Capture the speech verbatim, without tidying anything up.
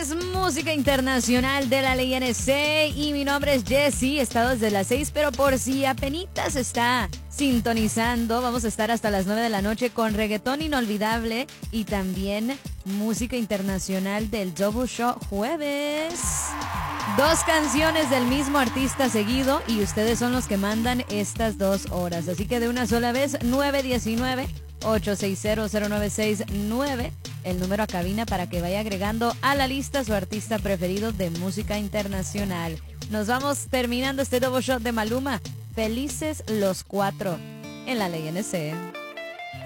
es música internacional de la ley N C y mi nombre es Jessie. He estado desde las seis, pero por si apenitas está sintonizando, vamos a estar hasta las nueve de la noche con reggaetón inolvidable y también música internacional del Double Show jueves. Dos canciones del mismo artista seguido y ustedes son los que mandan estas dos horas. Así que de una sola vez, nueve uno nueve, ocho seis cero, cero nueve seis nueve, el número a cabina para que vaya agregando a la lista su artista preferido de música internacional. Nos vamos terminando este Double Shot de Maluma. Felices los cuatro en la ley N C.